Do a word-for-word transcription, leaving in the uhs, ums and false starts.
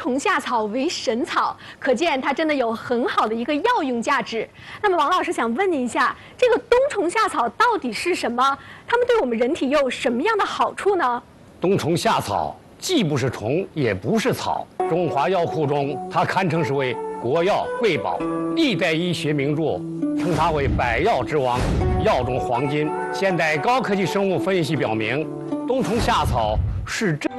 虫夏草为神草，可见它真的有很好的一个药用价值。那么王老师想问您一下，这个冬虫夏草到底是什么？它们对我们人体又有什么样的好处呢？ 冬虫夏草既不是虫，也不是草，中华药库中它堪称是为国药瑰宝，历代医学名著称它为百药之王，药中黄金。现代高科技生物分析表明，冬虫夏草是真。